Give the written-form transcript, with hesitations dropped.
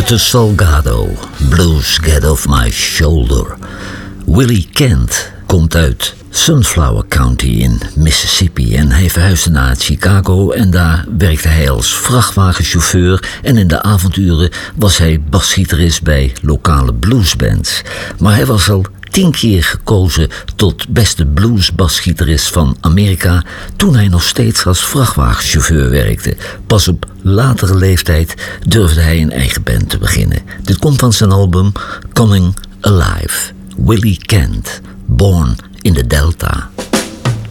Curtis Salgado, Blues Get Off My Shoulder. Willie Kent komt uit Sunflower County in Mississippi en hij verhuisde naar Chicago en daar werkte hij als vrachtwagenchauffeur en in de avonduren was hij basgitarist bij lokale bluesbands. Maar hij was al 10 keer gekozen tot beste bluesbasgitarist van Amerika toen hij nog steeds als vrachtwagenchauffeur werkte. Pas op latere leeftijd durfde hij een eigen band te beginnen. Dit komt van zijn album Coming Alive. Willie Kent, Born in the Delta.